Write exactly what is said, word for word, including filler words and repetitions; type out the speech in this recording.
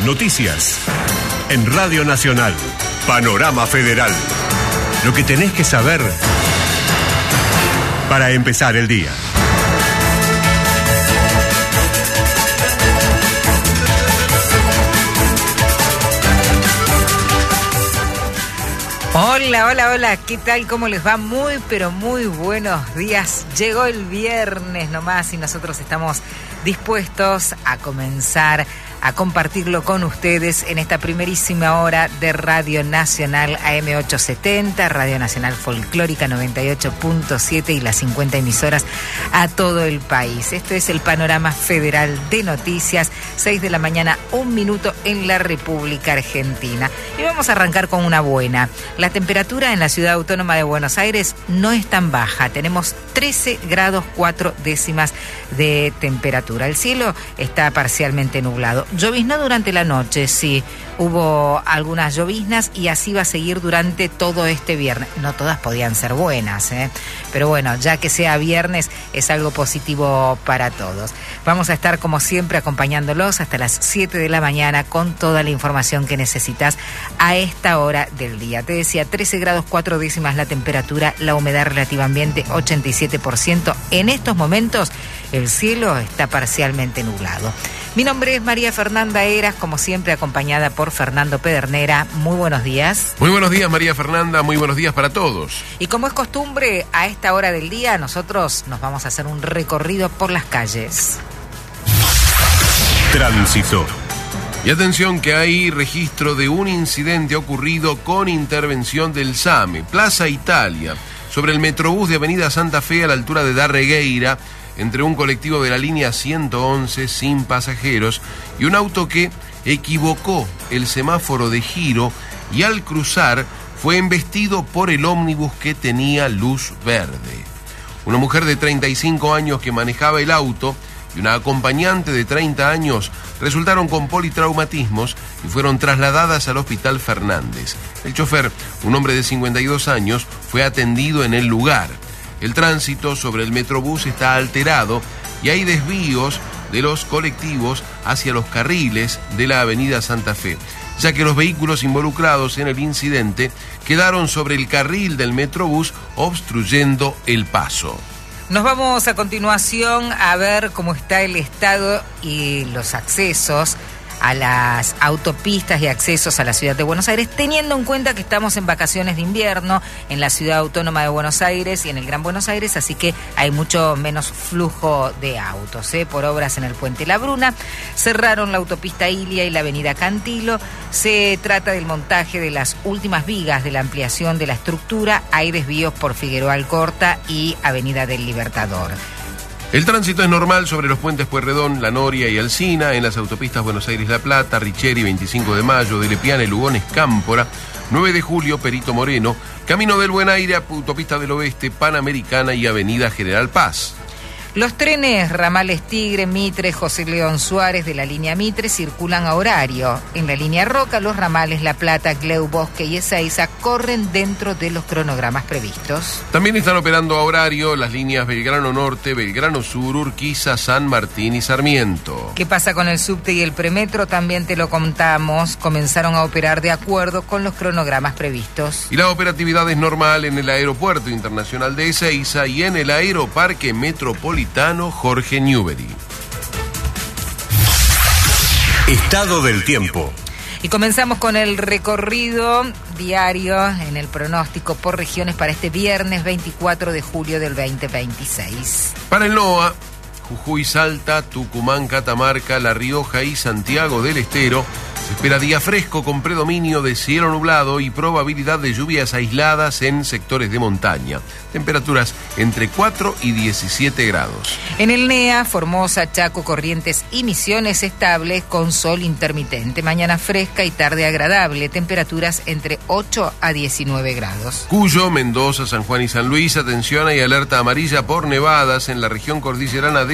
Noticias. En Radio Nacional, Panorama Federal. Lo que tenés que saber para empezar el día. Hola, hola, hola, ¿qué tal? ¿Cómo les va? Muy, pero muy buenos días. Llegó el viernes nomás y nosotros estamos dispuestos a comenzar a compartirlo con ustedes en esta primerísima hora de Radio Nacional A M ochocientos setenta, Radio Nacional Folclórica noventa y ocho punto siete y las cincuenta emisoras a todo el país. Esto es el Panorama Federal de Noticias, seis de la mañana, un minuto en la República Argentina. Y vamos a arrancar con una buena. La temperatura en la Ciudad Autónoma de Buenos Aires no es tan baja. Tenemos trece grados cuatro décimas de temperatura. El cielo está parcialmente nublado. Lloviznó durante la noche, sí, hubo algunas lloviznas y así va a seguir durante todo este viernes. No todas podían ser buenas, ¿eh? Pero bueno, ya que sea viernes es algo positivo para todos. Vamos a estar como siempre acompañándolos hasta las siete de la mañana con toda la información que necesitas a esta hora del día. Te decía, trece grados cuatro décimas la temperatura, la humedad relativa ambiente ochenta y siete por ciento. En estos momentos el cielo está parcialmente nublado. Mi nombre es María Fernanda Eras, como siempre acompañada por Fernando Pedernera. Muy buenos días. Muy buenos días, María Fernanda, muy buenos días para todos. Y como es costumbre, a esta hora del día nosotros nos vamos a hacer un recorrido por las calles. Tránsito. Y atención que hay registro de un incidente ocurrido con intervención del SAME, Plaza Italia, sobre el Metrobús de Avenida Santa Fe a la altura de Darregueira, entre un colectivo de la línea ciento once sin pasajeros y un auto que equivocó el semáforo de giro y al cruzar fue embestido por el ómnibus que tenía luz verde. Una mujer de treinta y cinco años que manejaba el auto y una acompañante de treinta años resultaron con politraumatismos y fueron trasladadas al Hospital Fernández. El chofer, un hombre de cincuenta y dos años, fue atendido en el lugar. El tránsito sobre el Metrobús está alterado y hay desvíos de los colectivos hacia los carriles de la Avenida Santa Fe, ya que los vehículos involucrados en el incidente quedaron sobre el carril del Metrobús obstruyendo el paso. Nos vamos a continuación a ver cómo está el estado y los accesos a las autopistas y accesos a la ciudad de Buenos Aires, teniendo en cuenta que estamos en vacaciones de invierno en la Ciudad Autónoma de Buenos Aires y en el Gran Buenos Aires, así que hay mucho menos flujo de autos, ¿eh? Por obras en el Puente La Bruna. Cerraron la autopista Ilia y la avenida Cantilo. Se trata del montaje de las últimas vigas de la ampliación de la estructura. Hay desvíos por Figueroa Alcorta y avenida del Libertador. El tránsito es normal sobre los puentes Pueyrredón, La Noria y Alsina, en las autopistas Buenos Aires-La Plata, Richeri, veinticinco de mayo, de Lepiane, Lugones, Cámpora, nueve de julio, Perito Moreno, Camino del Buen Aire, autopista del Oeste, Panamericana y avenida General Paz. Los trenes ramales Tigre, Mitre, José León Suárez de la línea Mitre circulan a horario. En la línea Roca, los ramales La Plata, Gleu, Bosque y Ezeiza corren dentro de los cronogramas previstos. También están operando a horario las líneas Belgrano Norte, Belgrano Sur, Urquiza, San Martín y Sarmiento. ¿Qué pasa con el subte y el premetro? También te lo contamos. Comenzaron a operar de acuerdo con los cronogramas previstos. Y la operatividad es normal en el Aeropuerto Internacional de Ezeiza y en el Aeroparque Metropolitano Jorge Newbery. Estado del tiempo. Y comenzamos con el recorrido diario en el pronóstico por regiones para este viernes veinticuatro de julio del veinte veintiséis. Para el NOA, Jujuy, Salta, Tucumán, Catamarca, La Rioja y Santiago del Estero, se espera día fresco con predominio de cielo nublado y probabilidad de lluvias aisladas en sectores de montaña. Temperaturas entre cuatro y diecisiete grados. En el NEA, Formosa, Chaco, Corrientes y Misiones estables con sol intermitente. Mañana fresca y tarde agradable. Temperaturas entre ocho a diecinueve grados. Cuyo, Mendoza, San Juan y San Luis, atención, hay alerta amarilla por nevadas en la región cordillerana de